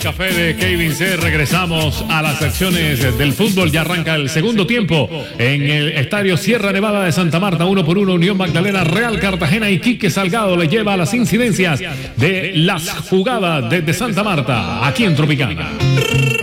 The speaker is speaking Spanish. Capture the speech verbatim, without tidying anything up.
café de Kevin C. Regresamos a las secciones del fútbol. Ya arranca el segundo tiempo en el estadio Sierra Nevada de Santa Marta. Uno por uno, Unión Magdalena, Real Cartagena y Quique Salgado le lleva a las incidencias de las jugadas desde Santa Marta, aquí en Tropicana.